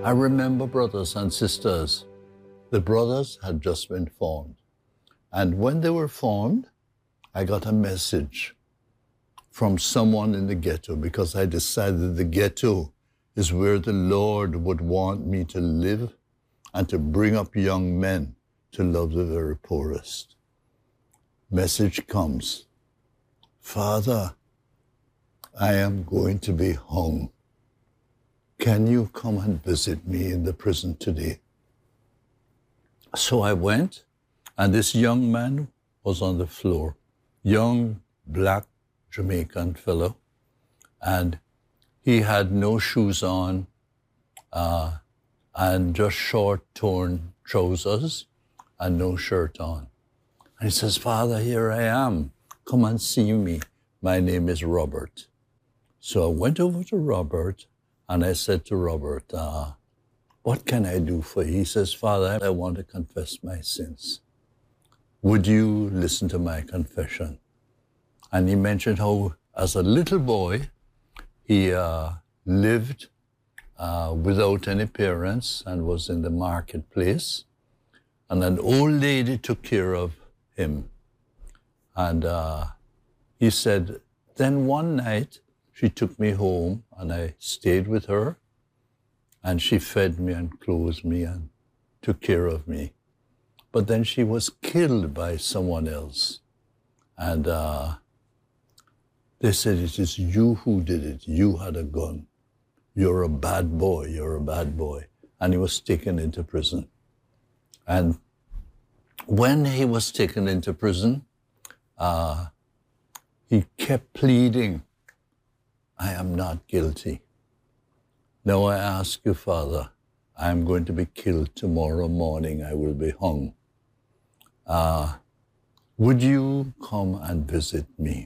I remember, brothers and sisters, the brothers had just been formed. And when they were formed, I got a message from someone in the ghetto because I decided the ghetto is where the Lord would want me to live and to bring up young men to love the very poorest. Message comes, Father, I am going to be hung. Can you come and visit me in the prison today? So I went, and this young man was on the floor, young, black, Jamaican fellow, and he had no shoes on and just short, torn trousers and no shirt on. And he says, Father, here I am. Come and see me. My name is Robert. So I went over to Robert, and I said to Robert, what can I do for you? He says, Father, I want to confess my sins. Would you listen to my confession? And he mentioned how, as a little boy, he lived without any parents and was in the marketplace. And an old lady took care of him. And he said, then one night, she took me home and I stayed with her. And she fed me and clothed me and took care of me. But then she was killed by someone else. And they said, it is you who did it. You had a gun. You're a bad boy. You're a bad boy. And he was taken into prison. And when he was taken into prison, he kept pleading, I am not guilty. Now I ask you, Father, I am going to be killed tomorrow morning. I will be hung. Would you come and visit me?